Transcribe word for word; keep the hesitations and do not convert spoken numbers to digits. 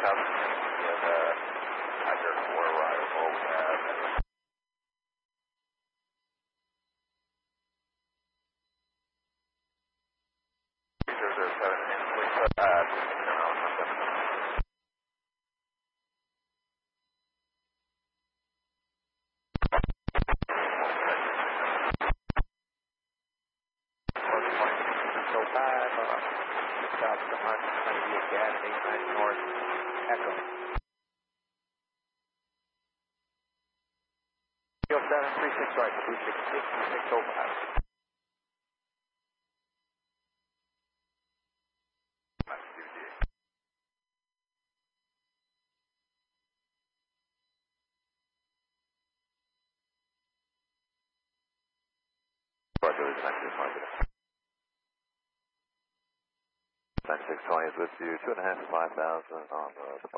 with uh, Tiger four arrival at zero zero seven in Lisa at So five, uh, six thousand one hundred twenty-eight gas, eight nine north, Echo. Field seven three six right, two six six six oh five. ninety-six twenty is with you, two and a half to five thousand on the